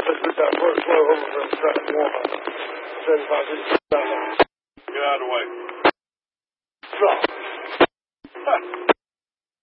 Let's get that first flow over from track 1. 75 down. Get out of the way.